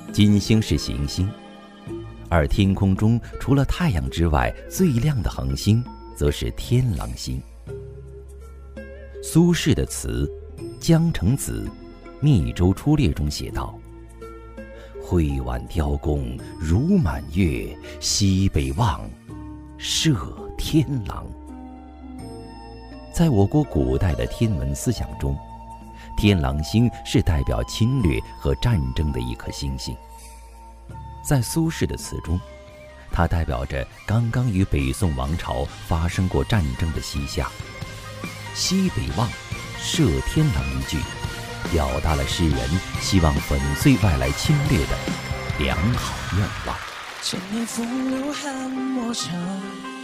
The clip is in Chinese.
金星是行星，而天空中除了太阳之外最亮的恒星则是天狼星。苏轼的词《江城子·密州出猎》中写道：挥挽雕弓如满月，西北望，射天狼。在我国古代的天文思想中，天狼星是代表侵略和战争的一颗星星。在苏轼的词中，它代表着刚刚与北宋王朝发生过战争的西夏。西北望，射天狼一句，表达了诗人希望粉碎外来侵略的良好愿望。 千年风流汉莫测，